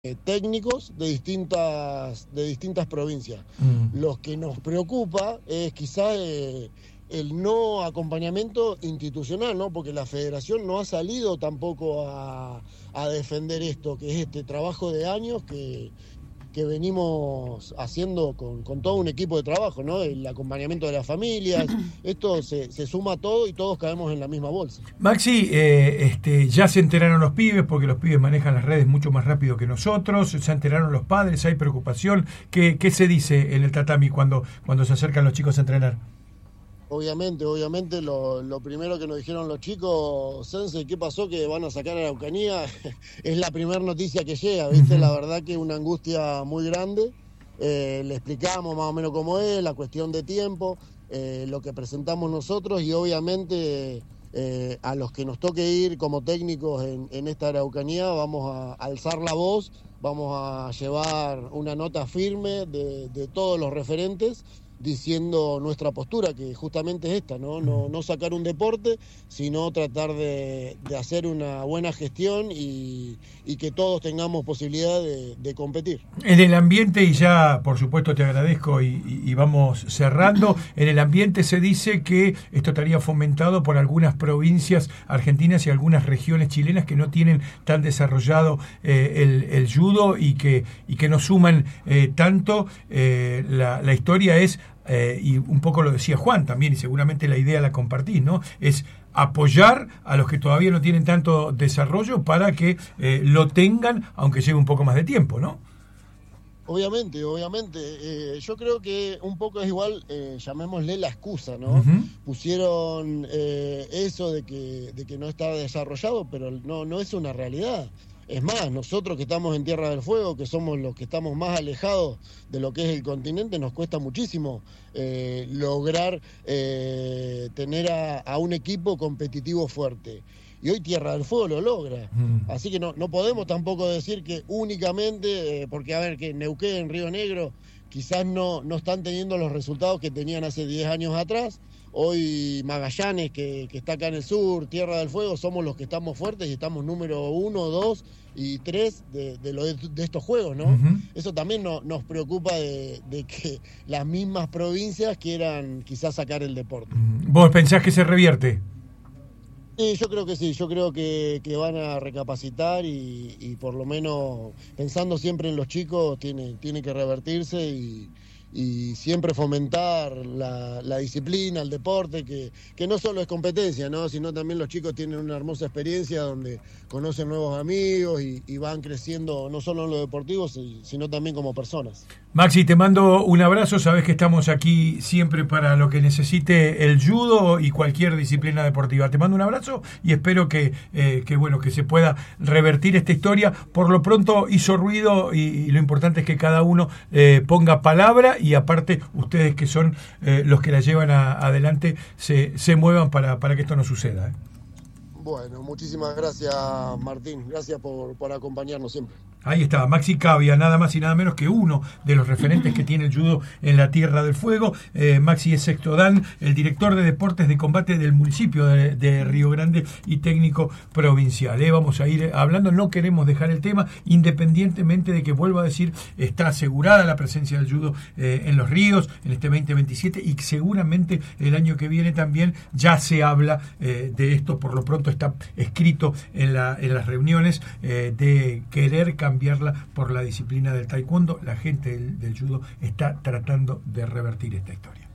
técnicos de distintas provincias. Lo que nos preocupa es quizá el no acompañamiento institucional, ¿no? Porque la federación no ha salido tampoco a defender esto, que es este trabajo de años que venimos haciendo con todo un equipo de trabajo, ¿no? El acompañamiento de las familias, esto se suma a todo y todos caemos en la misma bolsa. Maxi, ya se enteraron los pibes, porque los pibes manejan las redes mucho más rápido que nosotros, se enteraron los padres, hay preocupación. ¿Qué se dice en el tatami cuando se acercan los chicos a entrenar? Obviamente, lo primero que nos dijeron los chicos, Sensei, ¿qué pasó? Que van a sacar a Araucanía. Es la primera noticia que llega, ¿viste? La verdad que una angustia muy grande. Le explicamos más o menos cómo es, la cuestión de tiempo, lo que presentamos nosotros y obviamente a los que nos toque ir como técnicos en esta Araucanía vamos a alzar la voz, vamos a llevar una nota firme de todos los referentes, diciendo nuestra postura, que justamente es esta, no sacar un deporte, sino tratar de hacer una buena gestión y que todos tengamos posibilidad de competir. En el ambiente, y ya por supuesto te agradezco y vamos cerrando, en el ambiente se dice que esto estaría fomentado por algunas provincias argentinas y algunas regiones chilenas que no tienen tan desarrollado el judo y que no suman tanto. La historia es, y un poco lo decía Juan también, y seguramente la idea la compartís, ¿no? Es apoyar a los que todavía no tienen tanto desarrollo para que lo tengan, aunque lleve un poco más de tiempo, ¿no? Obviamente. Yo creo que un poco es igual, llamémosle la excusa, ¿no? Uh-huh. Pusieron eso de que no está desarrollado, pero no es una realidad. Es más, nosotros que estamos en Tierra del Fuego, que somos los que estamos más alejados de lo que es el continente, nos cuesta muchísimo lograr tener a un equipo competitivo fuerte. Y hoy Tierra del Fuego lo logra. Así que no podemos tampoco decir que únicamente, porque a ver, que Neuquén, Río Negro, quizás no están teniendo los resultados que tenían hace 10 años atrás. Hoy Magallanes, que está acá en el sur, Tierra del Fuego, somos los que estamos fuertes y estamos número 1, 2 y 3 de estos juegos, ¿no? Uh-huh. Eso también nos preocupa de que las mismas provincias quieran quizás sacar el deporte. ¿Vos pensás que se revierte? Sí, yo creo que sí, yo creo que van a recapacitar y por lo menos pensando siempre en los chicos tiene que revertirse y siempre fomentar la disciplina, el deporte, que no solo es competencia, ¿no? Sino también los chicos tienen una hermosa experiencia donde conocen nuevos amigos y van creciendo no solo en lo deportivo, sino también como personas. Maxi, te mando un abrazo, sabes que estamos aquí siempre para lo que necesite el judo y cualquier disciplina deportiva. Te mando un abrazo y espero que se pueda revertir esta historia. Por lo pronto hizo ruido y lo importante es que cada uno ponga palabra y aparte ustedes que son los que la llevan adelante se muevan para que esto no suceda, ¿eh? Bueno, muchísimas gracias, Martín. Gracias por acompañarnos siempre. Ahí está, Maxi Cavia, nada más y nada menos que uno de los referentes que tiene el judo en la Tierra del Fuego. Maxi es sexto dan, el director de deportes de combate del municipio de Río Grande y técnico provincial. Vamos a ir hablando, no queremos dejar el tema, independientemente de que, vuelvo a decir, está asegurada la presencia del judo en los ríos en este 2027 y seguramente el año que viene también ya se habla de esto. Por lo pronto está escrito en las reuniones de querer cambiarla por la disciplina del taekwondo. La gente del judo está tratando de revertir esta historia.